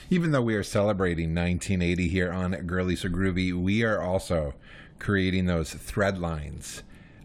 Even though we are celebrating 1980 here on Girly So Groovy, we are also creating those thread lines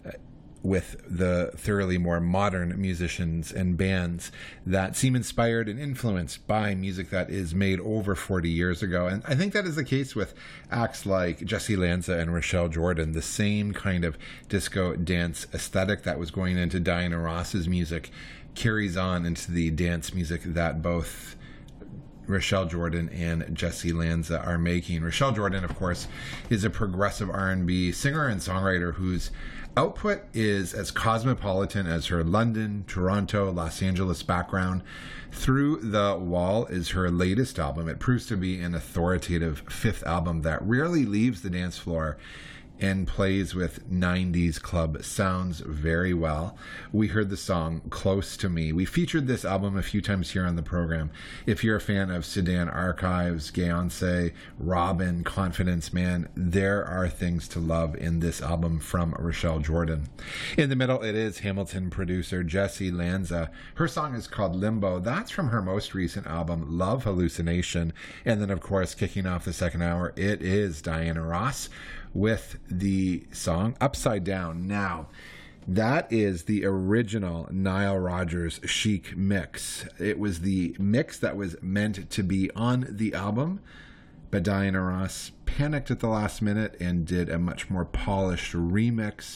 with the thoroughly more modern musicians and bands that seem inspired and influenced by music that is made over 40 years ago. And I think that is the case with acts like Jesse Lanza and Rochelle Jordan. The same kind of disco dance aesthetic that was going into Diana Ross's music carries on into the dance music that both Rochelle Jordan and Jesse Lanza are making. Rochelle Jordan, of course, is a progressive R&B singer and songwriter whose output is as cosmopolitan as her London, Toronto, Los Angeles background. Through the Wall is her latest album. It proves to be an authoritative fifth album that rarely leaves the dance floor and plays with 90s club sounds very well. We heard the song Close to Me. We featured this album a few times here on the program. If you're a fan of Sedan Archives, Gayonce, Robin, Confidence Man, there are things to love in this album from Rochelle Jordan. In the middle, it is Hamilton producer Jesse Lanza. Her song is called Limbo. That's from her most recent album, Love Hallucination. And then, of course, kicking off the second hour, it is Diana Ross with the song Upside Down. Now, that is the original Nile Rodgers Chic mix. It was the mix that was meant to be on the album, but Diana Ross panicked at the last minute and did a much more polished remix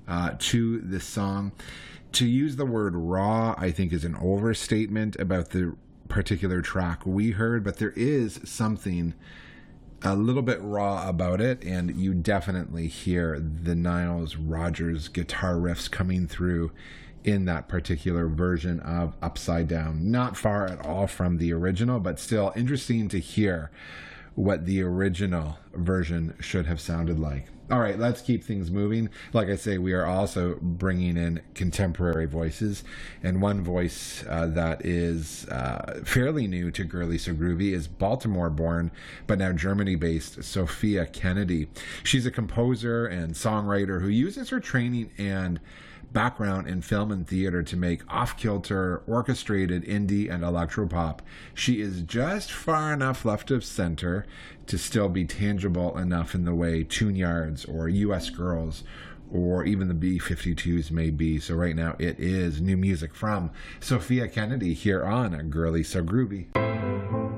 to this song. To use the word raw, I think, is an overstatement about the particular track we heard, but there is something a little bit raw about it, and you definitely hear the Nile Rodgers guitar riffs coming through in that particular version of Upside Down. Not far at all from the original, but still interesting to hear what the original version should have sounded like. All right, let's keep things moving. Like I say, we are also bringing in contemporary voices, and one voice that is fairly new to Girly So Groovy is Baltimore-born, but now Germany-based Sophia Kennedy. She's a composer and songwriter who uses her training and background in film and theater to make off-kilter, orchestrated indie and electropop. She is just far enough left of center to still be tangible enough in the way Tune Yards or US Girls or even the B-52s may be. So right now it is new music from Sophia Kennedy here on Girly So Groovy.